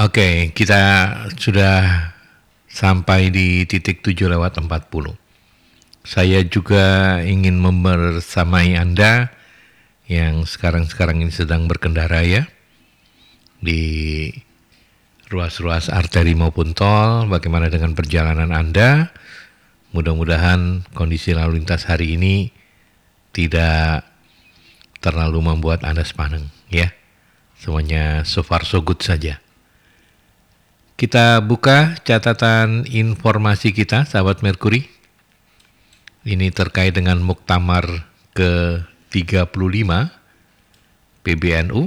Oke, kita sudah sampai di titik 7:40. Saya juga ingin membersamai Anda yang sekarang ini sedang berkendara ya, di ruas-ruas arteri maupun tol. Bagaimana dengan perjalanan Anda? Mudah-mudahan kondisi lalu lintas hari ini tidak terlalu membuat Anda sepaneng ya. Semuanya so far so good saja. Kita buka catatan informasi kita, sahabat Merkuri. Ini terkait dengan Muktamar ke-35 PBNU.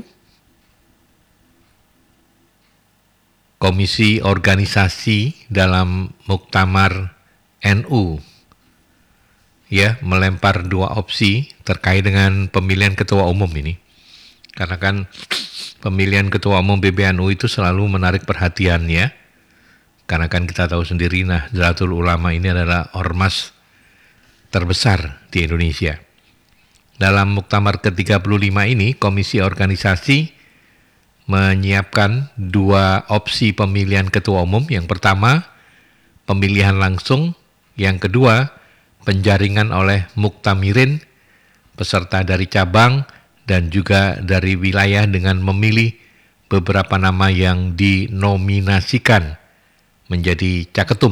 Komisi organisasi dalam Muktamar NU ya melempar dua opsi terkait dengan pemilihan ketua umum ini. Karena kan pemilihan ketua umum PBNU itu selalu menarik perhatian ya. Karena kan kita tahu sendiri Nahdlatul Ulama ini adalah ormas terbesar di Indonesia. Dalam Muktamar ke-35 ini, Komisi Organisasi menyiapkan dua opsi pemilihan ketua umum. Yang pertama, pemilihan langsung. Yang kedua, penjaringan oleh muktamirin, peserta dari cabang dan juga dari wilayah dengan memilih beberapa nama yang dinominasikan menjadi caketum.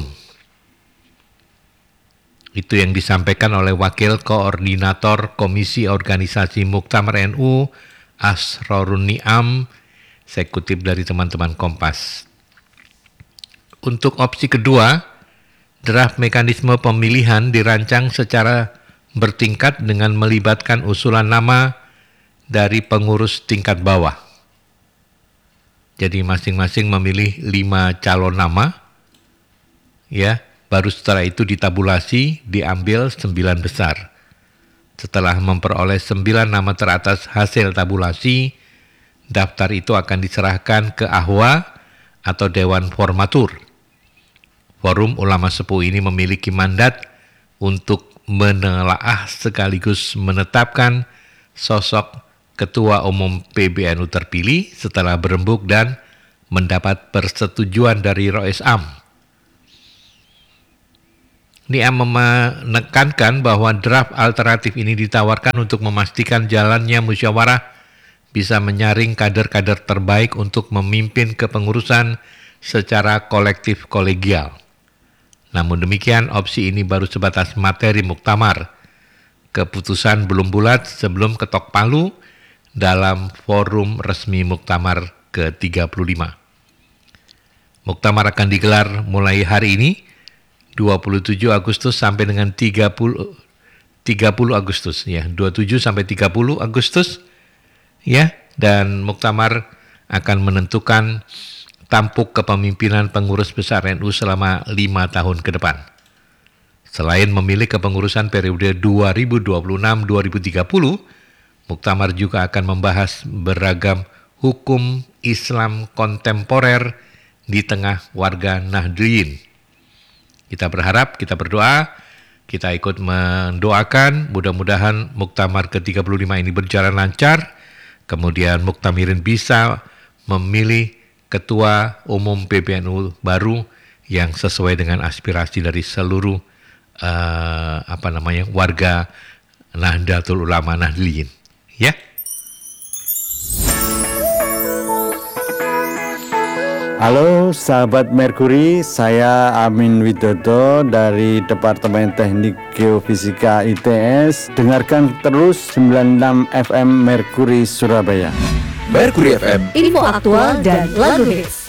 Itu yang disampaikan oleh Wakil Koordinator Komisi Organisasi Muktamar NU, Asrorun Niam. Saya kutip dari teman-teman Kompas. Untuk opsi kedua, draft mekanisme pemilihan dirancang secara bertingkat dengan melibatkan usulan nama dari pengurus tingkat bawah. Jadi masing-masing memilih 5 calon nama, ya. Baru setelah itu ditabulasi, diambil 9 besar. Setelah memperoleh 9 nama teratas hasil tabulasi, daftar itu akan diserahkan ke AHWA atau Dewan Formatur. Forum Ulama Sepuh ini memiliki mandat untuk menelaah sekaligus menetapkan sosok Ketua Umum PBNU terpilih setelah berembuk dan mendapat persetujuan dari Rois Am. Niam menekankan bahwa draft alternatif ini ditawarkan untuk memastikan jalannya musyawarah bisa menyaring kader-kader terbaik untuk memimpin kepengurusan secara kolektif kolegial. Namun demikian, opsi ini baru sebatas materi muktamar. Keputusan belum bulat sebelum ketok palu dalam forum resmi Muktamar ke-35. Muktamar akan digelar mulai hari ini, 27 Agustus sampai dengan 30 Agustus ya, 27 sampai 30 Agustus ya, dan Muktamar akan menentukan tampuk kepemimpinan pengurus besar NU selama 5 tahun ke depan. Selain memilih kepengurusan periode 2026-2030, Muktamar juga akan membahas beragam hukum Islam kontemporer di tengah warga Nahdliyin. Kita berharap, kita berdoa, kita ikut mendoakan mudah-mudahan Muktamar ke-35 ini berjalan lancar, kemudian muktamirin bisa memilih Ketua Umum PBNU baru yang sesuai dengan aspirasi dari seluruh warga Nahdlatul Ulama Nahdliyin. Ya. Halo sahabat Merkuri, saya Amin Widodo dari Departemen Teknik Geofisika ITS. Dengarkan terus 96 FM Merkuri Surabaya. Merkuri FM, info aktual dan lagu hits.